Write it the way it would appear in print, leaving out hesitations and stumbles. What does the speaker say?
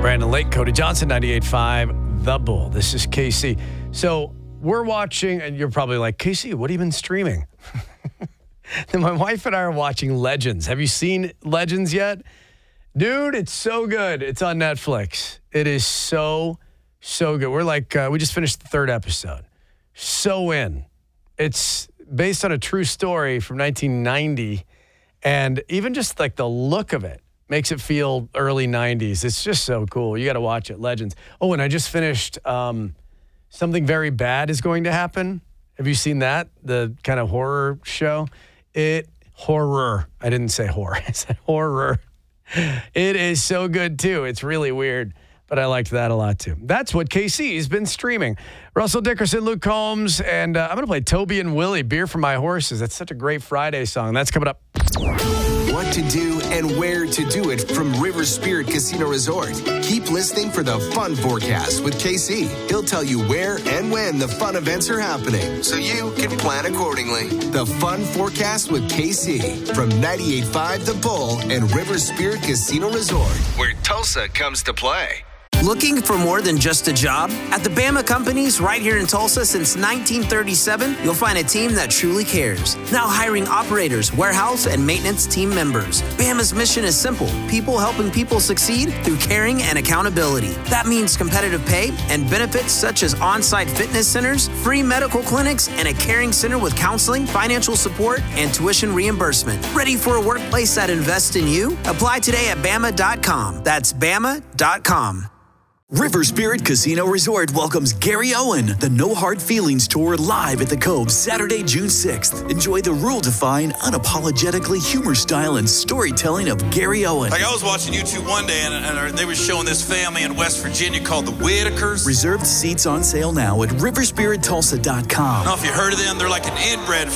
Brandon Lake, Cody Johnson, 98.5 The Bull. This is KC. So we're watching, and you're probably like, KC, what have you been streaming? Then my wife and I are watching Legends. Have you seen Legends yet? Dude, it's so good. It's on Netflix. It is so good. We're like, we just finished the third episode. So in. It's based on a true story from 1990. And even just like the look of it makes it feel early 90s. It's just so cool. You got to watch it. Legends. Oh, and I just finished Something Very Bad Is Going to Happen. Have you seen that? The kind of horror show? Horror. I didn't say horror. I said horror. It is so good, too. It's really weird, but I liked that a lot, too. That's what KC's been streaming. Russell Dickerson, Luke Combs, and I'm going to play Toby and Willie, Beer for My Horses. That's such a great Friday song. That's coming up. What to do and where to do it from River Spirit Casino Resort. Keep listening for the Fun Forecast with KC. He'll tell you where and when the fun events are happening, so you can plan accordingly. The Fun Forecast with KC from 98.5 The Bull and River Spirit Casino Resort, where Tulsa comes to play. Looking for more than just a job? At the Bama Companies right here in Tulsa since 1937, you'll find a team that truly cares. Now hiring operators, warehouse, and maintenance team members. Bama's mission is simple: people helping people succeed through caring and accountability. That means competitive pay and benefits such as on-site fitness centers, free medical clinics, and a caring center with counseling, financial support, and tuition reimbursement. Ready for a workplace that invests in you? Apply today at Bama.com. That's Bama.com. River Spirit Casino Resort welcomes Gary Owen, the No Hard Feelings Tour, live at the Cove Saturday, June 6th. Enjoy the rule-defying, unapologetically humor style and storytelling of Gary Owen. Like I was watching YouTube one day and they were showing this family in West Virginia called the Whitakers. Reserved seats on sale now at riverspirittulsa.com. I don't know if you heard of them. They're like an inbred